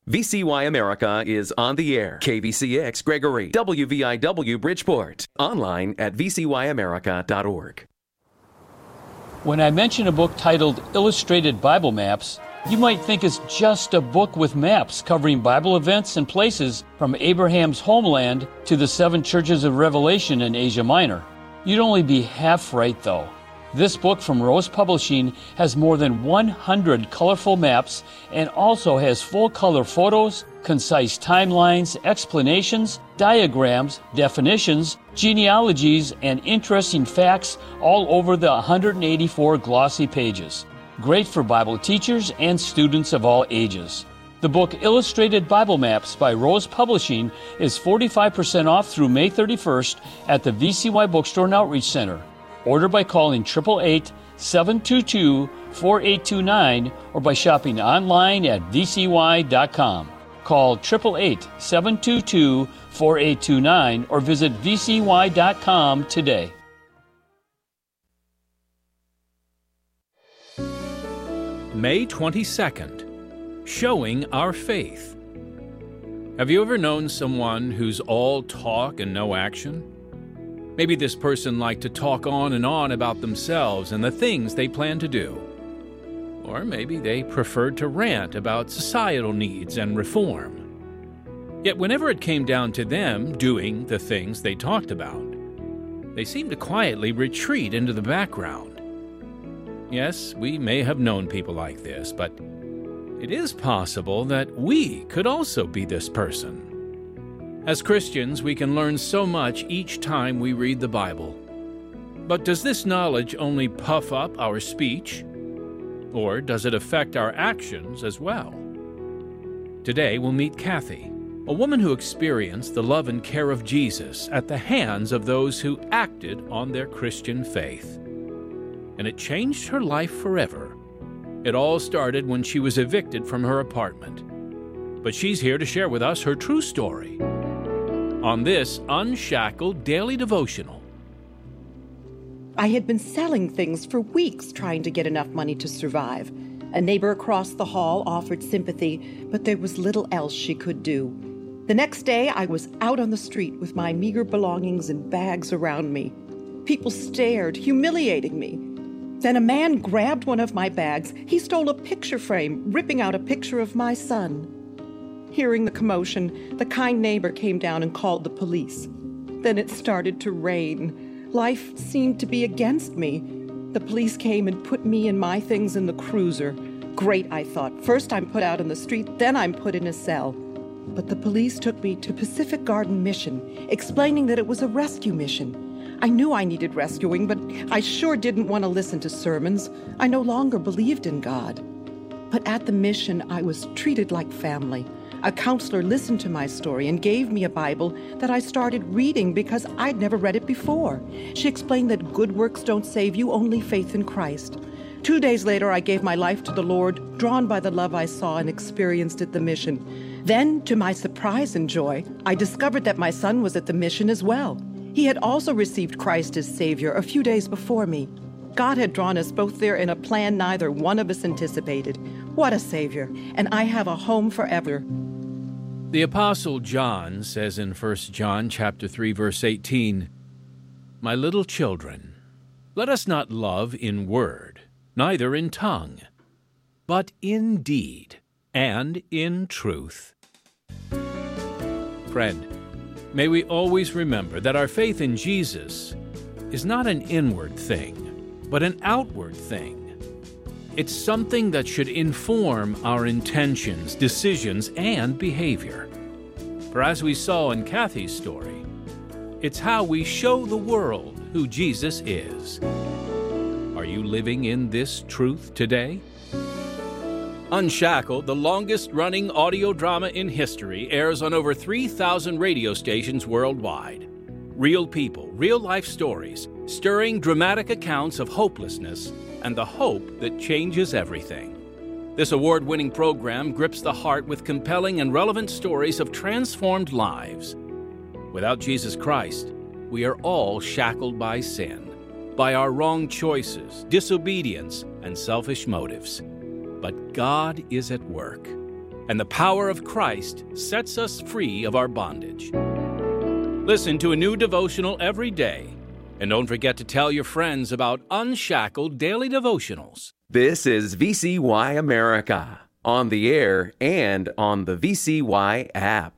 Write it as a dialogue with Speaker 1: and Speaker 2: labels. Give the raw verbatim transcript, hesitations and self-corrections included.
Speaker 1: V C Y America is on the air. K V C X Gregory, W V I W Bridgeport. Online at v c y america dot org.
Speaker 2: When I mention a book titled Illustrated Bible Maps, you might think it's just a book with maps covering Bible events and places from Abraham's homeland to the seven churches of Revelation in Asia Minor. You'd only be half right, though. This book from Rose Publishing has more than one hundred colorful maps and also has full-color photos, concise timelines, explanations, diagrams, definitions, genealogies, and interesting facts all over the one hundred eighty-four glossy pages. Great for Bible teachers and students of all ages. The book Illustrated Bible Maps by Rose Publishing is forty-five percent off through May thirty-first at the V C Y Bookstore and Outreach Center. Order by calling eight eight eight, seven two two, four eight two nine or by shopping online at v c y dot com. Call eight eight eight, seven two two, four eight two nine or visit v c y dot com today.
Speaker 3: May twenty-second, Showing Our Faith. Have you ever known someone who's all talk and no action? Maybe this person liked to talk on and on about themselves and the things they plan to do. Or maybe they preferred to rant about societal needs and reform. Yet whenever it came down to them doing the things they talked about, they seemed to quietly retreat into the background. Yes, we may have known people like this, but it is possible that we could also be this person. As Christians, we can learn so much each time we read the Bible. But does this knowledge only puff up our speech, or does it affect our actions as well? Today we'll meet Kathy, a woman who experienced the love and care of Jesus at the hands of those who acted on their Christian faith. And it changed her life forever. It all started when she was evicted from her apartment. But she's here to share with us her true story on this Unshackled Daily Devotional.
Speaker 4: I had been selling things for weeks trying to get enough money to survive. A neighbor across the hall offered sympathy, but there was little else she could do. The next day, I was out on the street with my meager belongings and bags around me. People stared, humiliating me. Then a man grabbed one of my bags. He stole a picture frame, ripping out a picture of my son. Hearing the commotion, the kind neighbor came down and called the police. Then it started to rain. Life seemed to be against me. The police came and put me and my things in the cruiser. Great, I thought. First I'm put out in the street, then I'm put in a cell. But the police took me to Pacific Garden Mission, explaining that it was a rescue mission. I knew I needed rescuing, but I sure didn't want to listen to sermons. I no longer believed in God. But at the mission, I was treated like family. A counselor listened to my story and gave me a Bible that I started reading because I'd never read it before. She explained that good works don't save you, only faith in Christ. Two days later, I gave my life to the Lord, drawn by the love I saw and experienced at the mission. Then, to my surprise and joy, I discovered that my son was at the mission as well. He had also received Christ as Savior a few days before me. God had drawn us both there in a plan neither one of us anticipated. What a Savior, and I have a home forever.
Speaker 3: The Apostle John says in First John chapter three, verse eighteen, "My little children, let us not love in word, neither in tongue, but in deed and in truth." Friend, may we always remember that our faith in Jesus is not an inward thing, but an outward thing. It's something that should inform our intentions, decisions, and behavior. For as we saw in Kathy's story, it's how we show the world who Jesus is. Are you living in this truth today? Unshackled, the longest-running audio drama in history, airs on over three thousand radio stations worldwide. Real people, real-life stories, stirring dramatic accounts of hopelessness and the hope that changes everything. This award-winning program grips the heart with compelling and relevant stories of transformed lives. Without Jesus Christ, we are all shackled by sin, by our wrong choices, disobedience, and selfish motives. But God is at work. and the power of Christ sets us free of our bondage. Listen to a new devotional every day, and don't forget to tell your friends about Unshackled Daily Devotionals.
Speaker 1: This is V C Y America, on the air and on the V C Y app.